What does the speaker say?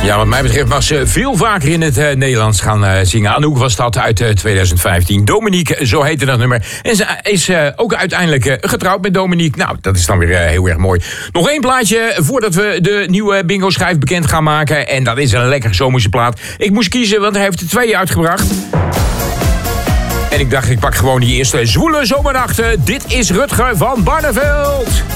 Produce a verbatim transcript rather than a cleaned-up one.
Ja, wat mij betreft mag ze veel vaker in het uh, Nederlands gaan uh, zingen. Anouk was dat uit uh, twintig vijftien. Dominique, zo heette dat nummer. En ze is uh, ook uiteindelijk uh, getrouwd met Dominique. Nou, dat is dan weer uh, heel erg mooi. Nog één plaatje voordat we de nieuwe bingo-schijf bekend gaan maken. En dat is een lekker zomerse plaat. Ik moest kiezen, want hij heeft er twee uitgebracht. En ik dacht, ik pak gewoon die eerste zwoele zomernachten. Dit is Rutger van Barneveld.